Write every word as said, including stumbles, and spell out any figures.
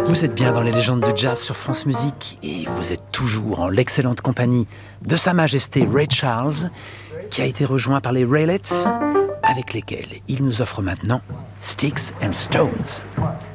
Vous êtes bien dans les légendes du jazz sur France Musique et vous êtes toujours en l'excellente compagnie de Sa Majesté Ray Charles, qui a été rejoint par les Raelettes, avec lesquels il nous offre maintenant Sticks and Stones.